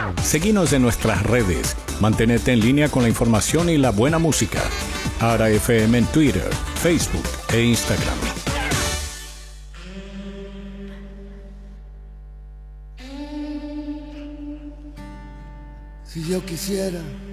Seguinos en nuestras redes. Mantenete en línea con la información y la buena música. Ara FM en Twitter, Facebook e Instagram. Si yo quisiera